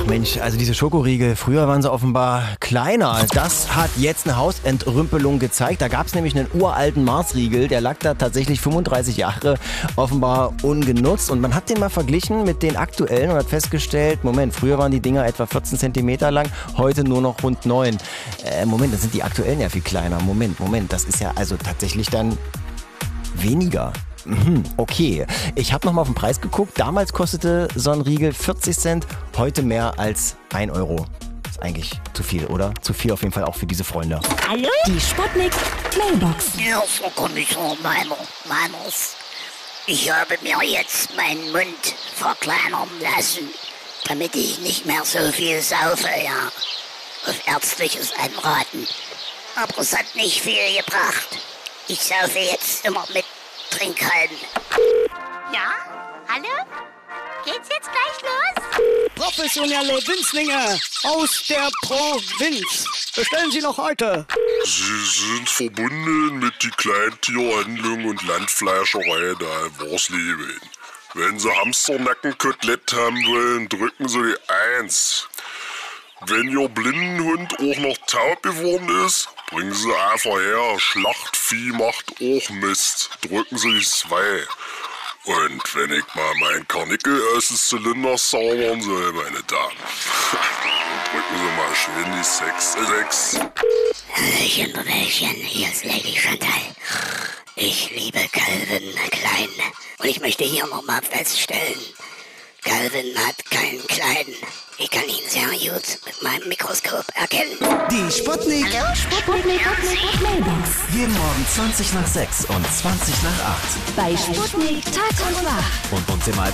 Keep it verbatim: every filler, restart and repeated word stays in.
Mensch, also diese Schokoriegel, früher waren sie offenbar kleiner. Das hat jetzt eine Hausentrümpelung gezeigt. Da gab es nämlich einen uralten Mars-Riegel, der lag da tatsächlich fünfunddreißig Jahre offenbar ungenutzt. Und man hat den mal verglichen mit den aktuellen und hat festgestellt, Moment, früher waren die Dinger etwa vierzehn Zentimeter lang, heute nur noch rund neun. Äh, Moment, dann sind die aktuellen ja viel kleiner. Moment, Moment, das ist ja also tatsächlich dann weniger. Mhm, okay, ich habe nochmal auf den Preis geguckt. Damals kostete so ein Riegel vierzig Cent, heute mehr als ein Euro. Ist eigentlich zu viel, oder? Zu viel auf jeden Fall auch für diese Freunde. Hallo? Die Sputnik Mailbox. Ja, Frau Kommissar Meiner, Meiners. Ich habe mir jetzt meinen Mund verkleinern lassen, damit ich nicht mehr so viel saufe, ja. Auf ärztliches Anraten. Aber es hat nicht viel gebracht. Ich saufe jetzt immer mit Trinkhallen. Ja? Hallo? Geht's jetzt gleich los? Professionelle Winzlinge aus der Provinz. Bestellen Sie noch heute. Sie sind verbunden mit die Kleintierhandlung und Landfleischerei da in Worsleben. Wenn Sie Hamsternackenkotelett haben wollen, drücken Sie die eins. Wenn Ihr Blindenhund auch noch taub geworden ist, bringen Sie einfach her. Schlachtvieh macht auch Mist. Drücken Sie die zwei. Und wenn ich mal meinen Karnickel aus dem Zylinder saubern soll, meine Damen, drücken Sie mal schön die sechs sechs. Hallöchen, Brüderchen, hier ist Lady Chantal. Ich liebe Calvin Klein. Und ich möchte hier nochmal feststellen, Calvin hat keinen Kleinen. Ich kann ihn sehr gut mit meinem Mikroskop erkennen. Die Sputnik. Hallo? Sputnik Mailbox. Jeden Morgen zwanzig nach sechs und zwanzig nach acht. Bei Sputnik Tag und Nacht. Und uns im